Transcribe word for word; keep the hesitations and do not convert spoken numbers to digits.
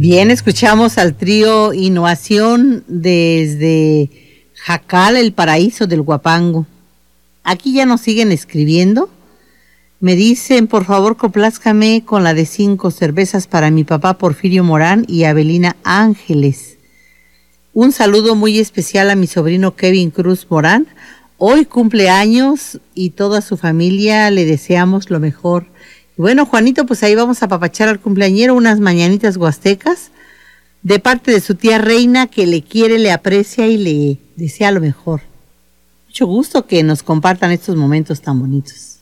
Bien, escuchamos al trío Innovación desde Jacal, el paraíso del Huapango. Aquí ya nos siguen escribiendo. Me dicen, por favor, complázcame con la de cinco cervezas para mi papá Porfirio Morán y Abelina Ángeles. Un saludo muy especial a mi sobrino Kevin Cruz Morán. Hoy cumple años y toda su familia le deseamos lo mejor. Bueno, Juanito, pues ahí vamos a apapachar al cumpleañero unas mañanitas huastecas de parte de su tía Reina, que le quiere, le aprecia y le desea lo mejor. Mucho gusto que nos compartan estos momentos tan bonitos.